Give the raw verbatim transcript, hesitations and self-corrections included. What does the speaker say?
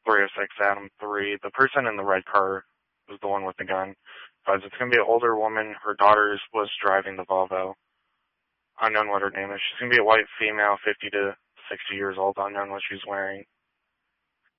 three oh six Adam three. The person in the red car was the one with the gun. But it's going to be an older woman. Her daughter was driving the Volvo. Unknown what her name is. She's going to be a white female, fifty to sixty years old. Unknown what she's wearing.